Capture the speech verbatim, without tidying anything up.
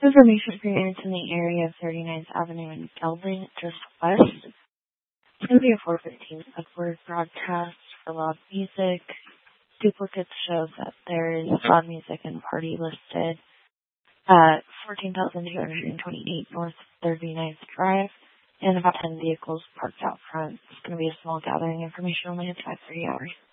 Information for units in the area of thirty-ninth Avenue and Gelding, just west. It's going to be a four fifteen upward broadcast for loud music. Duplicates show that there is loud music and party listed at fourteen thousand two hundred twenty-eight North thirty-ninth Drive, and about ten vehicles parked out front. It's going to be a small gathering. Information only at five thirty hours.